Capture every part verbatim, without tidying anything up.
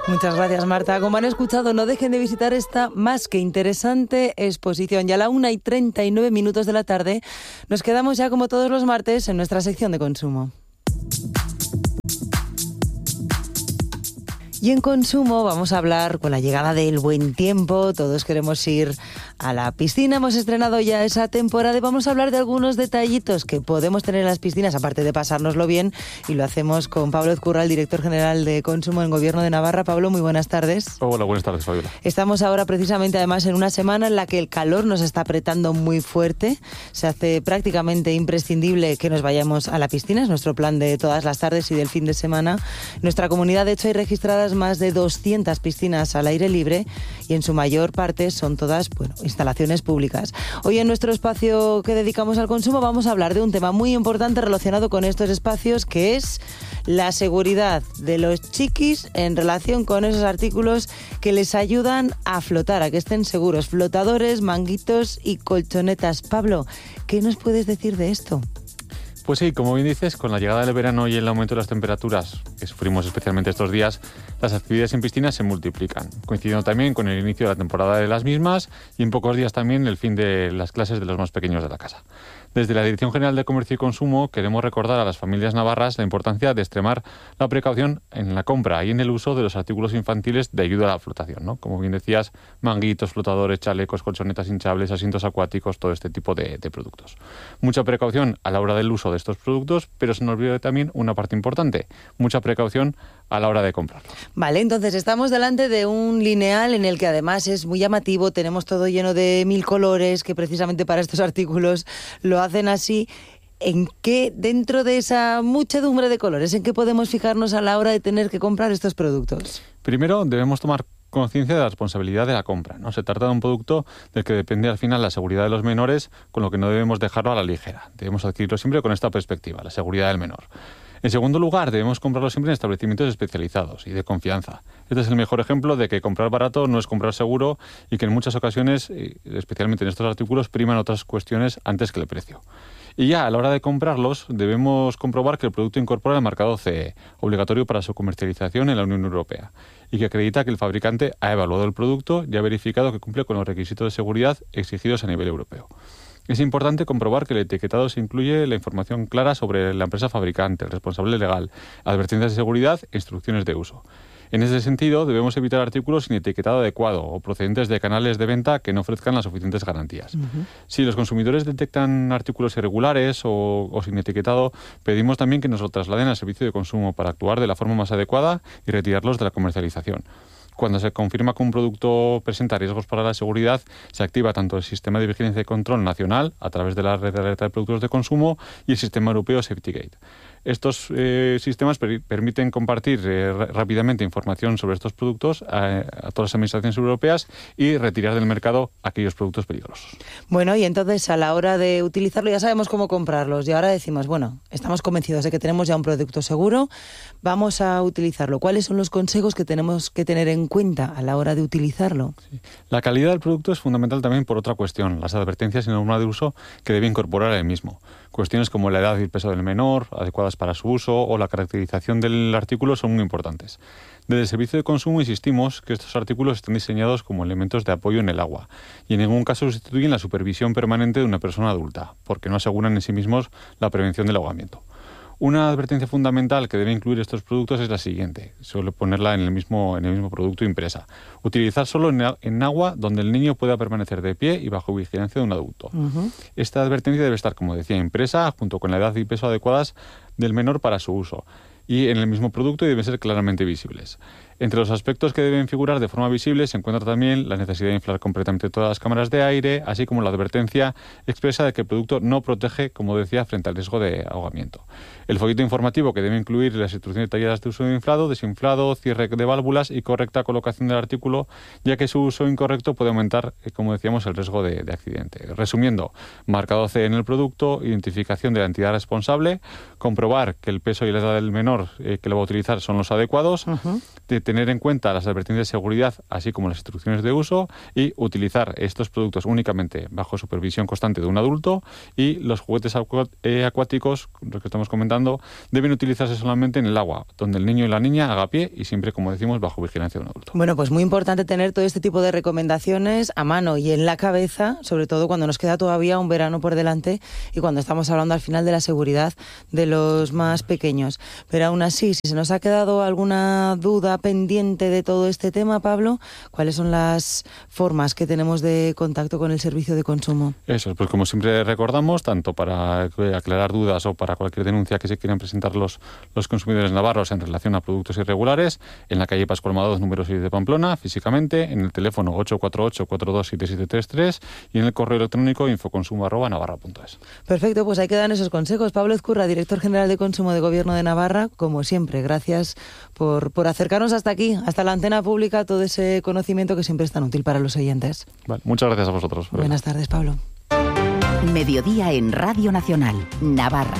Muchas gracias, Marta. Como han escuchado, no dejen de visitar esta más que interesante exposición. Y a la una y treinta y nueve minutos de la tarde nos quedamos ya, como todos los martes, en nuestra sección de consumo. Y en consumo vamos a hablar con la llegada del buen tiempo. Todos queremos ir a la piscina. Hemos estrenado ya esa temporada y vamos a hablar de algunos detallitos que podemos tener en las piscinas, aparte de pasárnoslo bien. Y lo hacemos con Pablo Ezcurra, director general de Consumo en Gobierno de Navarra. Pablo, muy buenas tardes. Hola, buenas tardes, Fabiola. Estamos ahora precisamente, además, en una semana en la que el calor nos está apretando muy fuerte. Se hace prácticamente imprescindible que nos vayamos a la piscina. Es nuestro plan de todas las tardes y del fin de semana. En nuestra comunidad, de hecho, hay registradas más de doscientas piscinas al aire libre y en su mayor parte son todas, bueno, instalaciones públicas. Hoy en nuestro espacio que dedicamos al consumo vamos a hablar de un tema muy importante relacionado con estos espacios, que es la seguridad de los chiquis en relación con esos artículos que les ayudan a flotar, a que estén seguros. Flotadores, manguitos y colchonetas. Pablo, ¿qué nos puedes decir de esto? Pues sí, como bien dices, con la llegada del verano y el aumento de las temperaturas que sufrimos especialmente estos días, las actividades en piscinas se multiplican, coincidiendo también con el inicio de la temporada de las mismas y en pocos días también el fin de las clases de los más pequeños de la casa. Desde la Dirección General de Comercio y Consumo queremos recordar a las familias navarras la importancia de extremar la precaución en la compra y en el uso de los artículos infantiles de ayuda a la flotación, ¿no? Como bien decías, manguitos, flotadores, chalecos, colchonetas hinchables, asientos acuáticos, todo este tipo de, de productos. Mucha precaución a la hora del uso de estos productos, pero se nos olvida también una parte importante, mucha precaución a la hora de comprarlos. Vale, entonces estamos delante de un lineal en el que además es muy llamativo, tenemos todo lleno de mil colores, que precisamente para estos artículos lo hacen así. ¿En qué, dentro de esa muchedumbre de colores, en qué podemos fijarnos a la hora de tener que comprar estos productos? Primero, debemos tomar conciencia de la responsabilidad de la compra, ¿no? Se trata de un producto del que depende al final la seguridad de los menores, con lo que no debemos dejarlo a la ligera. Debemos adquirirlo siempre con esta perspectiva, la seguridad del menor. En segundo lugar, debemos comprarlo siempre en establecimientos especializados y de confianza. Este es el mejor ejemplo de que comprar barato no es comprar seguro y que en muchas ocasiones, especialmente en estos artículos, priman otras cuestiones antes que el precio. Y ya a la hora de comprarlos debemos comprobar que el producto incorpora el marcado C E, obligatorio para su comercialización en la Unión Europea, y que acredita que el fabricante ha evaluado el producto y ha verificado que cumple con los requisitos de seguridad exigidos a nivel europeo. Es importante comprobar que el etiquetado se incluye la información clara sobre la empresa fabricante, el responsable legal, advertencias de seguridad e instrucciones de uso. En ese sentido, debemos evitar artículos sin etiquetado adecuado o procedentes de canales de venta que no ofrezcan las suficientes garantías. Uh-huh. Si los consumidores detectan artículos irregulares o, o sin etiquetado, pedimos también que nos lo trasladen al servicio de consumo para actuar de la forma más adecuada y retirarlos de la comercialización. Cuando se confirma que un producto presenta riesgos para la seguridad, se activa tanto el Sistema de Vigilancia y Control Nacional, a través de la Red de Alerta de Productos de Consumo, y el Sistema Europeo SafetyGate. Estos eh, sistemas per- permiten compartir eh, rápidamente información sobre estos productos a, a todas las administraciones europeas y retirar del mercado aquellos productos peligrosos. Bueno, y entonces a la hora de utilizarlo ya sabemos cómo comprarlos y ahora decimos, bueno, estamos convencidos de que tenemos ya un producto seguro, vamos a utilizarlo. ¿Cuáles son los consejos que tenemos que tener en cuenta a la hora de utilizarlo? Sí. La calidad del producto es fundamental también por otra cuestión, las advertencias y norma de uso que debe incorporar el mismo. Cuestiones como la edad y el peso del menor, adecuadas para su uso, o la caracterización del artículo son muy importantes. Desde el servicio de consumo insistimos que estos artículos están diseñados como elementos de apoyo en el agua y en ningún caso sustituyen la supervisión permanente de una persona adulta, porque no aseguran en sí mismos la prevención del ahogamiento. Una advertencia fundamental que debe incluir estos productos es la siguiente, suele ponerla en el mismo, en el mismo producto impresa. Utilizar solo en, en agua donde el niño pueda permanecer de pie y bajo vigilancia de un adulto. Uh-huh. Esta advertencia debe estar, como decía, impresa junto con la edad y peso adecuadas del menor para su uso y en el mismo producto y deben ser claramente visibles. Entre los aspectos que deben figurar de forma visible se encuentra también la necesidad de inflar completamente todas las cámaras de aire, así como la advertencia expresa de que el producto no protege, como decía, frente al riesgo de ahogamiento. El folleto informativo que debe incluir las instrucciones detalladas de uso de inflado, desinflado, cierre de válvulas y correcta colocación del artículo, ya que su uso incorrecto puede aumentar, como decíamos, el riesgo de, de accidente. Resumiendo, marcado C en el producto, identificación de la entidad responsable, comprobar que el peso y la edad del menor eh, que lo va a utilizar son los adecuados, uh-huh. de, tener en cuenta las advertencias de seguridad, así como las instrucciones de uso, y utilizar estos productos únicamente bajo supervisión constante de un adulto, y los juguetes acu- eh, acuáticos, los que estamos comentando, deben utilizarse solamente en el agua, donde el niño y la niña haga pie y siempre, como decimos, bajo vigilancia de un adulto. Bueno, pues muy importante tener todo este tipo de recomendaciones a mano y en la cabeza, sobre todo cuando nos queda todavía un verano por delante y cuando estamos hablando al final de la seguridad de los más pequeños. Pero aún así, si se nos ha quedado alguna duda pendiente de todo este tema, Pablo, ¿cuáles son las formas que tenemos de contacto con el servicio de consumo? Eso, pues como siempre recordamos, tanto para aclarar dudas o para cualquier denuncia que se quieran presentar los, los consumidores navarros en relación a productos irregulares, en la calle Pascual Madoz, número seis de Pamplona, físicamente, en el teléfono ocho cuatro ocho, cuatro dos siete siete tres tres y en el correo electrónico infoconsumo arroba navarra punto es. Perfecto, pues ahí quedan esos consejos. Pablo Ezcurra, director general de Consumo de Gobierno de Navarra, como siempre, gracias por, por acercarnos hasta aquí, hasta la antena pública, todo ese conocimiento que siempre es tan útil para los oyentes. Vale, muchas gracias a vosotros. Buenas tardes, Pablo. Mediodía en Radio Nacional, Navarra.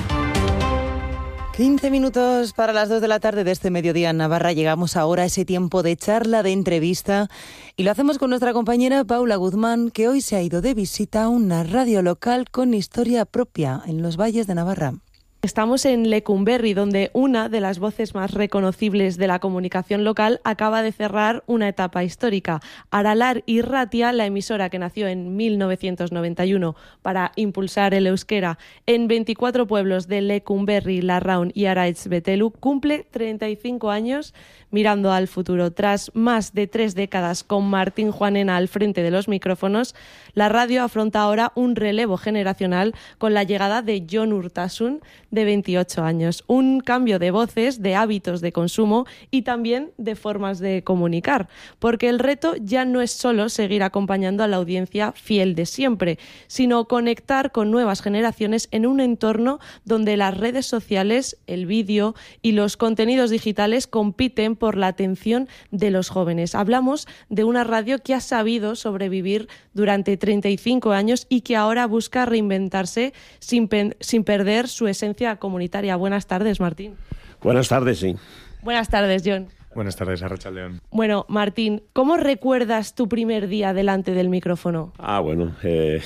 quince minutos para las dos de la tarde de este mediodía en Navarra. Llegamos ahora a ese tiempo de charla, de entrevista, y lo hacemos con nuestra compañera Paula Guzmán, que hoy se ha ido de visita a una radio local con historia propia en los valles de Navarra. Estamos en Lecumberri, donde una de las voces más reconocibles de la comunicación local acaba de cerrar una etapa histórica. Aralar Irratia, la emisora que nació en mil novecientos noventa y uno para impulsar el euskera en veinticuatro pueblos de Lecumberri, Larraun y Araitz Betelu, cumple treinta y cinco años mirando al futuro. Tras más de tres décadas con Martín Juanena al frente de los micrófonos, la radio afronta ahora un relevo generacional con la llegada de Jon Urtasun, de veintiocho años. Un cambio de voces, de hábitos de consumo y también de formas de comunicar, porque el reto ya no es solo seguir acompañando a la audiencia fiel de siempre, sino conectar con nuevas generaciones en un entorno donde las redes sociales, el vídeo y los contenidos digitales compiten por la atención de los jóvenes. Hablamos de una radio que ha sabido sobrevivir durante treinta y cinco años y que ahora busca reinventarse sin, pen- sin perder su esencia comunitaria. Buenas tardes, Martín. Buenas tardes, sí. Buenas tardes, Jon. Buenas tardes, Arratsaldeon. Bueno, Martín, ¿cómo recuerdas tu primer día delante del micrófono? Ah, bueno, eh,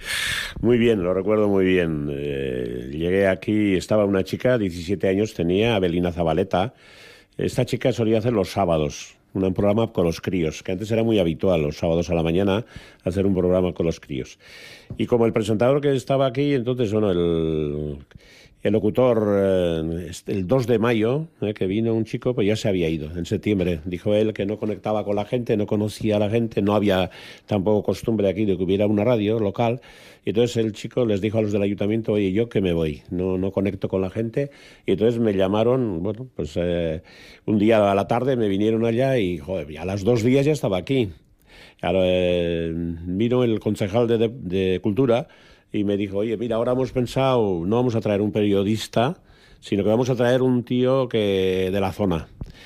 muy bien, lo recuerdo muy bien. Eh, llegué aquí, estaba una chica, diecisiete años tenía, Abelina Zabaleta. Esta chica solía hacer los sábados, un programa con los críos, que antes era muy habitual, los sábados a la mañana, hacer un programa con los críos. Y como el presentador que estaba aquí, entonces, bueno, el... El locutor, eh, el dos de mayo, eh, que vino un chico, pues ya se había ido, en septiembre. Dijo él que no conectaba con la gente, no conocía a la gente, no había tampoco costumbre aquí de que hubiera una radio local. Y entonces el chico les dijo a los del ayuntamiento, oye, yo que me voy, no, no conecto con la gente. Y entonces me llamaron, bueno, pues eh, un día a la tarde me vinieron allá y, joder, a las dos días ya estaba aquí. Ahora, eh, vino el concejal de, de, de Cultura y me dijo, oye, mira, ahora hemos pensado, no vamos a traer un periodista, sino que vamos a traer un tío que de la zona,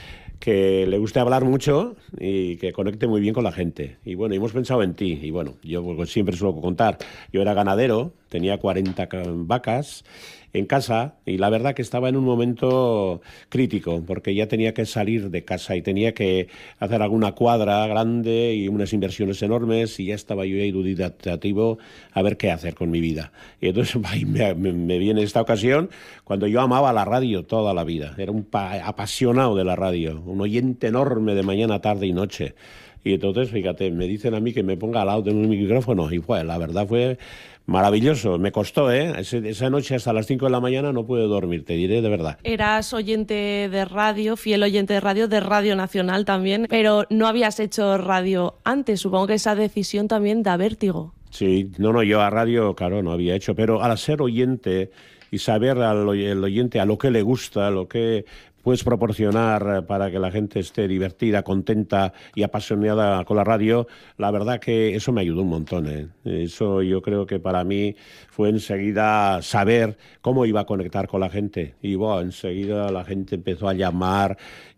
que le guste hablar mucho y que conecte muy bien con la gente. Y bueno, hemos pensado en ti. Y bueno, yo pues, siempre suelo contar, yo era ganadero, tenía cuarenta vacas en casa y la verdad que estaba en un momento crítico porque ya tenía que salir de casa y tenía que hacer alguna cuadra grande y unas inversiones enormes y ya estaba yo ahí duditativo a ver qué hacer con mi vida. Y entonces me, me, me viene esta ocasión cuando yo amaba la radio toda la vida, era un apasionado de la radio, un oyente enorme de mañana, tarde y noche. Y entonces, fíjate, me dicen a mí que me ponga al lado de un micrófono y pues la verdad fue maravilloso. Me costó, ¿eh? Ese, esa noche hasta las cinco de la mañana no pude dormir, te diré de verdad. Eras oyente de radio, fiel oyente de radio, de Radio Nacional también, pero no habías hecho radio antes. Supongo que esa decisión también da vértigo. Sí, no, no, yo a radio, claro, no había hecho, pero al ser oyente y saber al el oyente a lo que le gusta, a lo que puedes proporcionar para que la gente esté divertida, contenta y apasionada con la radio, la verdad que eso me ayudó un montón, ¿eh? Eso yo creo que para mí fue enseguida saber cómo iba a conectar con la gente. Y bueno, enseguida la gente empezó a llamar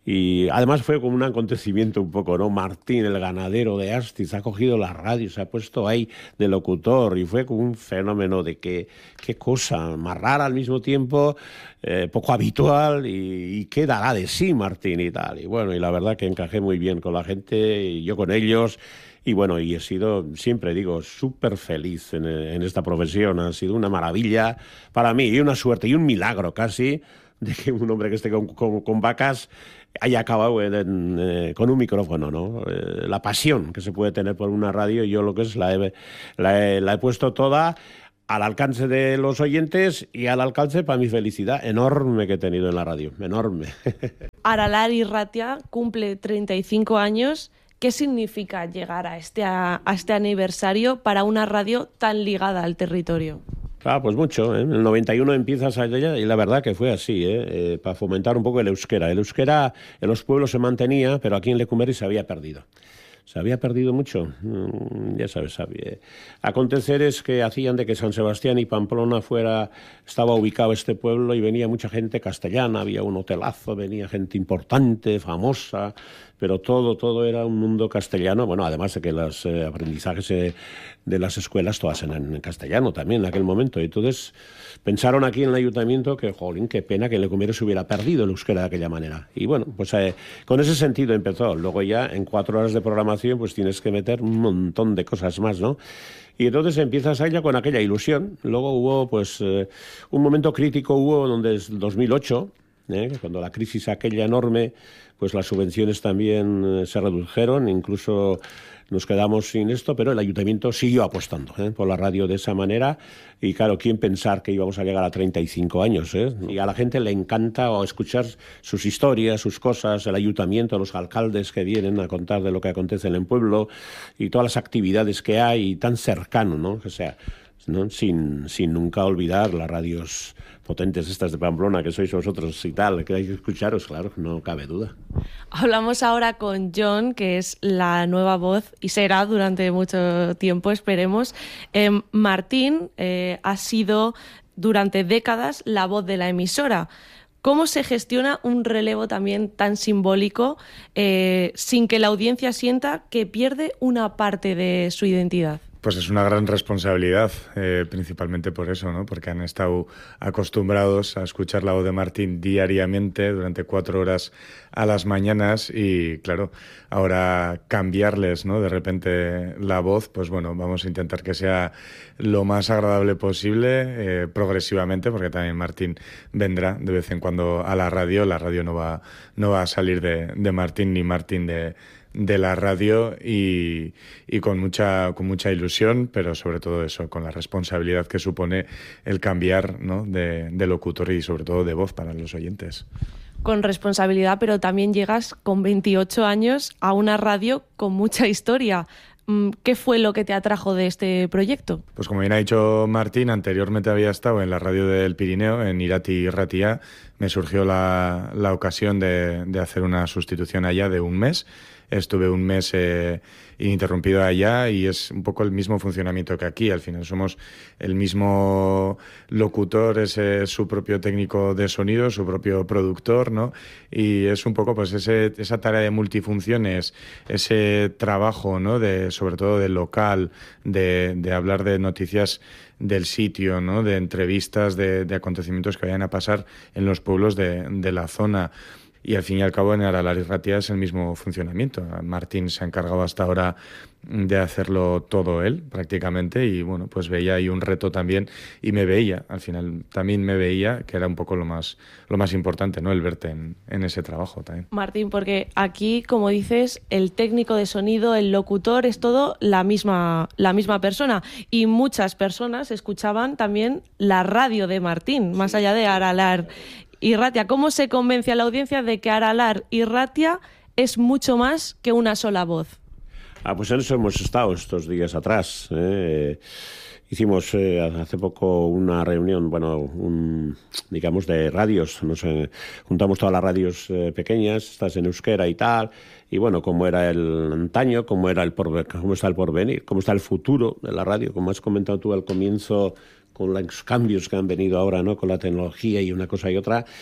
Y además fue como un acontecimiento un poco, ¿no? Martín, el ganadero de Astiz, ha cogido la radio, se ha puesto ahí de locutor y fue como un fenómeno de que, qué cosa más rara al mismo tiempo, eh, poco habitual y, y qué dará de sí Martín y tal. Y bueno, y la verdad que encajé muy bien con la gente y yo con ellos. Y bueno, y he sido, siempre digo, súper feliz en, en esta profesión. Ha sido una maravilla para mí y una suerte y un milagro casi de que un hombre que esté con, con, con vacas haya acabado en, en, eh, con un micrófono, ¿no? Eh, la pasión que se puede tener por una radio, yo lo que es la he, la he, la he puesto toda al alcance de los oyentes y al alcance para mi felicidad enorme que he tenido en la radio, enorme. Aralar Irratia cumple treinta y cinco años. ¿Qué significa llegar a este, a, a este aniversario para una radio tan ligada al territorio? Ah, pues mucho, ¿eh? En el noventa y uno empiezas allá y la verdad que fue así, ¿eh? Eh, para fomentar un poco el euskera. El euskera en los pueblos se mantenía, pero aquí en Lecumberri se había perdido. Se había perdido mucho, mm, ya sabes, había aconteceres que hacían de que San Sebastián y Pamplona fuera, estaba ubicado este pueblo y venía mucha gente castellana, había un hotelazo, venía gente importante, famosa, pero todo, todo era un mundo castellano, bueno, además de que los eh, aprendizajes eh, de las escuelas todas eran en castellano también en aquel momento, y entonces pensaron aquí en el ayuntamiento que, jolín, qué pena que en Lecumberri se hubiera perdido el euskera de aquella manera, y bueno, pues eh, con ese sentido empezó, luego ya en cuatro horas de programación pues tienes que meter un montón de cosas más, ¿no? Y entonces empiezas allá con aquella ilusión, luego hubo pues eh, un momento crítico hubo donde es dos mil ocho, ¿eh? Cuando la crisis aquella enorme, pues las subvenciones también eh, se redujeron, incluso nos quedamos sin esto, pero el ayuntamiento siguió apostando ¿eh? por la radio de esa manera y claro, ¿quién pensar que íbamos a llegar a treinta y cinco años? ¿eh? Y a la gente le encanta escuchar sus historias, sus cosas, el ayuntamiento, los alcaldes que vienen a contar de lo que acontece en el pueblo y todas las actividades que hay tan cercano, ¿no? O sea, ¿no? Sin, sin nunca olvidar las radios potentes estas de Pamplona que sois vosotros y tal, que hay que escucharos, claro, no cabe duda. Hablamos ahora con John, que es la nueva voz y será durante mucho tiempo, esperemos. Eh, Martín eh, ha sido durante décadas la voz de la emisora. ¿Cómo se gestiona un relevo también tan simbólico eh, sin que la audiencia sienta que pierde una parte de su identidad? Pues es una gran responsabilidad, eh, principalmente por eso, ¿no? Porque han estado acostumbrados a escuchar la voz de Martín diariamente durante cuatro horas a las mañanas y, claro, ahora cambiarles, ¿no? De repente la voz, pues bueno, vamos a intentar que sea lo más agradable posible, eh, progresivamente, porque también Martín vendrá de vez en cuando a la radio. La radio no va, no va a salir de, de Martín ni Martín de... de la radio y, y con mucha con mucha ilusión, pero sobre todo eso, con la responsabilidad que supone el cambiar, ¿no? de, de locutor y sobre todo de voz para los oyentes. Con responsabilidad, pero también llegas con veintiocho años a una radio con mucha historia. ¿Qué fue lo que te atrajo de este proyecto? Pues como bien ha dicho Martín, anteriormente había estado en la radio del Pirineo, en Irati Irratia. Me surgió la, la ocasión de, de hacer una sustitución allá de un mes. Estuve un mes eh, ininterrumpido allá y es un poco el mismo funcionamiento que aquí. Al final somos el mismo locutor, es eh, su propio técnico de sonido, su propio productor, ¿no? Y es un poco pues ese, esa tarea de multifunciones, ese trabajo, ¿no? De, sobre todo del local, de, de hablar de noticias del sitio, ¿no? De entrevistas, de, de acontecimientos que vayan a pasar en los pueblos de, de la zona. Y al fin y al cabo en Aralar Irratia es el mismo funcionamiento. Martín se ha encargado hasta ahora de hacerlo todo él prácticamente y bueno, pues veía ahí un reto también y me veía, al final también me veía que era un poco lo más, lo más importante, ¿no? El verte en, en ese trabajo también. Martín, porque aquí, como dices, el técnico de sonido, el locutor, es todo la misma, la misma persona y muchas personas escuchaban también la radio de Martín, más allá de Aralar Irratia. ¿Cómo se convence a la audiencia de que Aralar Irratia es mucho más que una sola voz? Ah, pues en eso hemos estado estos días atrás. ¿eh? Hicimos eh, hace poco una reunión, bueno, un, digamos, de radios. Nos eh, juntamos todas las radios eh, pequeñas, estas en euskera y tal. Y bueno, cómo era el antaño, cómo era el porvenir, cómo está el porvenir, cómo está el futuro de la radio. Como has comentado tú al comienzo, con los cambios que han venido ahora, ¿no? Con la tecnología y una cosa y otra.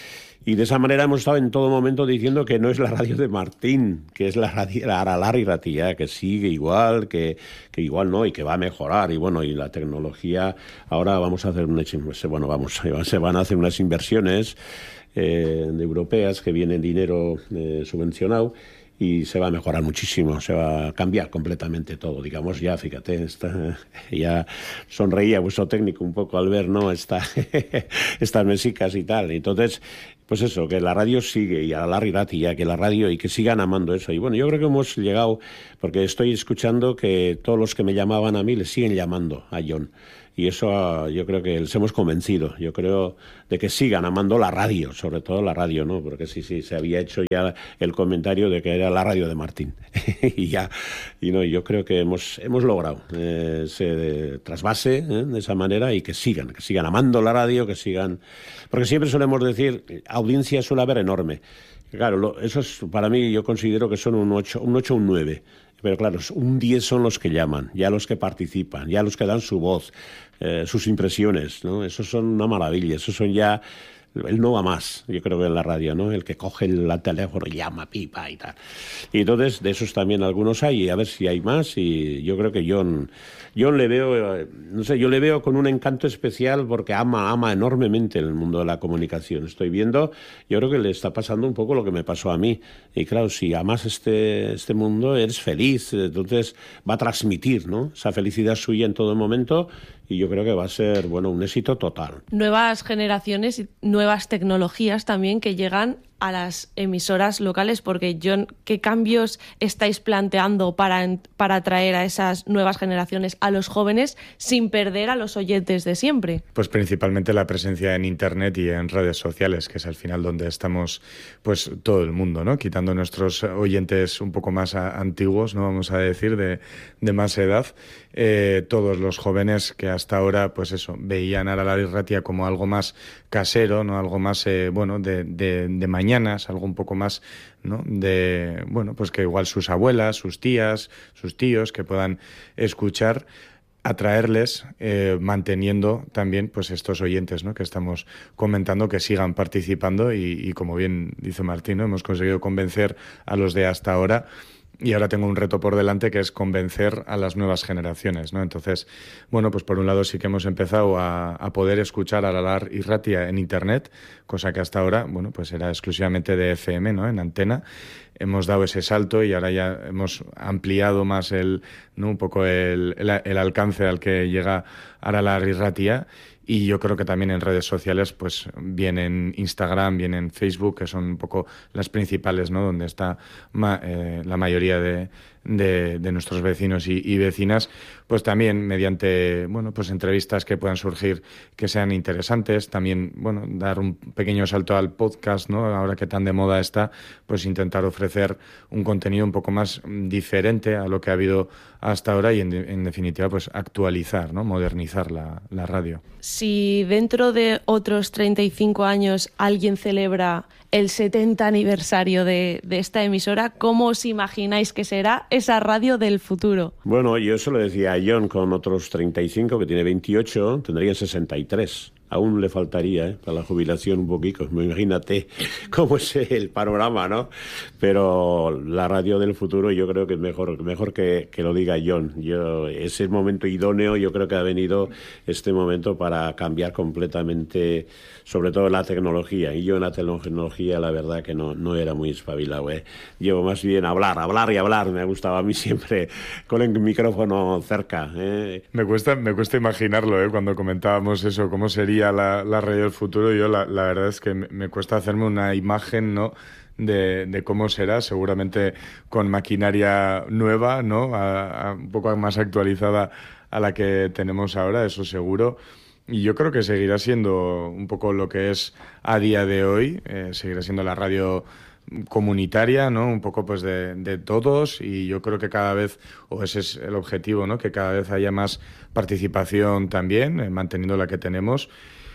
Y de esa manera hemos estado en todo momento diciendo que no es la radio de Martín, que es la radio de Aralar y Ratia, que sigue igual, que, que igual no, y que va a mejorar. Y bueno, y la tecnología, ahora vamos a hacer una, bueno, vamos, se van a hacer unas inversiones eh, europeas que vienen dinero eh, subvencionado, y se va a mejorar muchísimo, se va a cambiar completamente todo, digamos, ya, fíjate, está, ya sonreía vuestro técnico un poco al ver, ¿no?, esta, estas mesicas y tal. Entonces, pues eso, que la radio sigue, y a la Ratia, que la radio, y que sigan amando eso. Y bueno, yo creo que hemos llegado, porque estoy escuchando que todos los que me llamaban a mí le siguen llamando a Jon. Y eso yo creo que les hemos convencido. Yo creo de que sigan amando la radio, sobre todo la radio, ¿no? Porque sí, sí, se había hecho ya el comentario de que era la radio de Martín. y ya, y no, yo creo que hemos, hemos logrado eh, ese trasvase ¿eh? de esa manera, y que sigan, que sigan amando la radio, que sigan... Porque siempre solemos decir, audiencia suele haber enorme. Claro, lo, eso es, para mí, yo considero que son un ocho, un ocho, un nueve. Pero claro, un diez son los que llaman, ya los que participan, ya los que dan su voz, eh, sus impresiones, ¿no? Esos son una maravilla, esos son ya... Él no va más, yo creo que en la radio, ¿no? El que coge el teléfono, llama, pipa y tal. Y entonces, de esos también algunos hay, y a ver si hay más. Y yo creo que Jon, Jon le veo, no sé, yo le veo con un encanto especial, porque ama, ama enormemente el mundo de la comunicación. Estoy viendo, yo creo que le está pasando un poco lo que me pasó a mí. Y claro, si amas este, este mundo, eres feliz, entonces va a transmitir, ¿no?, esa felicidad suya en todo momento. Y yo creo que va a ser, bueno, un éxito total. Nuevas generaciones y nuevas tecnologías también que llegan a las emisoras locales, porque Jon, ¿qué cambios estáis planteando para, para atraer a esas nuevas generaciones, a los jóvenes, sin perder a los oyentes de siempre? Pues principalmente la presencia en Internet y en redes sociales, que es al final donde estamos pues todo el mundo, ¿no? Quitando nuestros oyentes un poco más a, antiguos, no vamos a decir, de, de más edad, eh, todos los jóvenes que hasta ahora, pues eso, veían a Aralar y Ratia como algo más casero, ¿no?, algo más, eh, bueno, de, de, de mañanas, algo un poco más, ¿no?, de, bueno, pues que igual sus abuelas, sus tías, sus tíos, que puedan escuchar, atraerles, eh, manteniendo también pues estos oyentes, ¿no?, que estamos comentando, que sigan participando, y, y como bien dice Martín, ¿no?, hemos conseguido convencer a los de hasta ahora. Y ahora tengo un reto por delante, que es convencer a las nuevas generaciones, ¿no? Entonces, bueno, pues por un lado sí que hemos empezado a, a poder escuchar a Aralar y Ratia en Internet, cosa que hasta ahora, bueno, pues era exclusivamente de F M, ¿no?, en antena. Hemos dado ese salto y ahora ya hemos ampliado más el, ¿no?, un poco el, el, el alcance al que llega Aralar y Ratia. Y yo creo que también en redes sociales, pues bien en Instagram, bien en Facebook, que son un poco las principales, ¿no?, donde está ma, eh, la mayoría de, de, de nuestros vecinos y, y vecinas, pues también mediante, bueno, pues entrevistas que puedan surgir que sean interesantes, también, bueno, dar un pequeño salto al podcast, ¿no?, ahora que tan de moda está, pues intentar ofrecer un contenido un poco más diferente a lo que ha habido hasta ahora y en, en definitiva pues actualizar, ¿no?, modernizar la, la radio. Si dentro de otros treinta y cinco años alguien celebra el setenta aniversario de, de esta emisora, ¿cómo os imagináis que será esa radio del futuro? Bueno, yo eso lo decía a Jon, con otros treinta y cinco, que tiene veintiocho, tendría sesenta y tres. Aún le faltaría, ¿eh?, para la jubilación un poquito. Imagínate cómo es el panorama, ¿no? Pero la radio del futuro yo creo que es mejor, mejor que, que lo diga Jon. Yo, es el momento idóneo, yo creo que ha venido este momento para cambiar completamente, sobre todo la tecnología. Y yo en la tecnología, la verdad que no, no era muy espabilado, ¿eh? Llevo más bien a hablar, hablar y hablar. Me gustaba a mí siempre con el micrófono cerca, ¿eh? Me cuesta, me cuesta imaginarlo, ¿eh?, cuando comentábamos eso, cómo sería La, la radio del futuro. Yo la, la verdad es que me, me cuesta hacerme una imagen, ¿no?, de, de cómo será, seguramente con maquinaria nueva, ¿no?, a, a un poco más actualizada a la que tenemos ahora, eso seguro. Y yo creo que seguirá siendo un poco lo que es a día de hoy, eh, seguirá siendo la radio comunitaria, ¿no?, un poco pues de, de todos, y yo creo que cada vez, o ese es el objetivo, ¿no?, que cada vez haya más participación también, eh, manteniendo la que tenemos,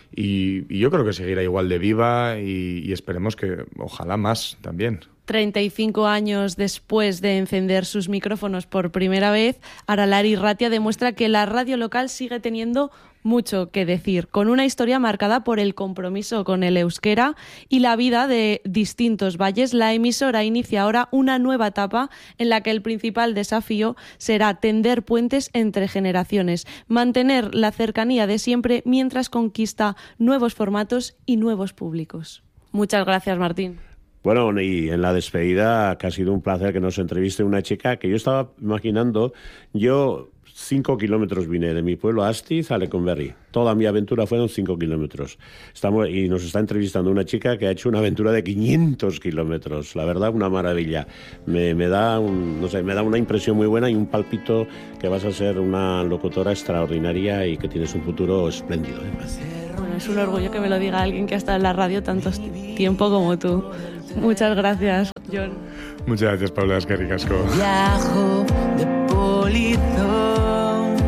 y, y yo creo que seguirá igual de viva, y, y esperemos que ojalá más también. treinta y cinco años después de encender sus micrófonos por primera vez, Aralar y Ratia demuestra que la radio local sigue teniendo mucho que decir, con una historia marcada por el compromiso con el euskera y la vida de distintos valles. La emisora inicia ahora una nueva etapa en la que el principal desafío será tender puentes entre generaciones, mantener la cercanía de siempre mientras conquista nuevos formatos y nuevos públicos. Muchas gracias, Martín. Bueno, y en la despedida, que ha sido un placer que nos entreviste una chica que yo estaba imaginando, yo cinco kilómetros vine de mi pueblo Astiz a Lecumberri. Toda mi aventura fueron cinco kilómetros. Estamos, y nos está entrevistando una chica que ha hecho una aventura de quinientos kilómetros. La verdad, una maravilla. Me, me, da un, no sé, me da una impresión muy buena y un palpito que vas a ser una locutora extraordinaria y que tienes un futuro espléndido. ¿eh? Bueno, es un orgullo que me lo diga alguien que ha estado en la radio tanto tiempo como tú. Muchas gracias, John. Muchas gracias, Paula, es que ricasco. Viajo de polizón,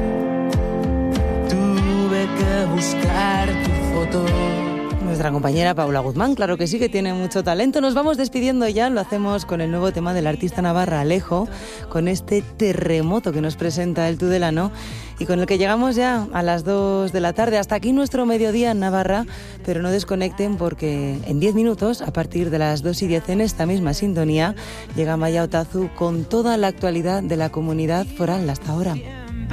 tuve que buscar tu foto. Nuestra compañera Paula Guzmán, claro que sí, que tiene mucho talento. Nos vamos despidiendo ya, lo hacemos con el nuevo tema del artista navarra Alejo, con este terremoto que nos presenta el Tudelano y con el que llegamos ya a las dos de la tarde. Hasta aquí nuestro mediodía en Navarra, pero no desconecten porque en diez minutos, a partir de las dos y diez en esta misma sintonía, llega Maya Otazu con toda la actualidad de la comunidad foral hasta ahora.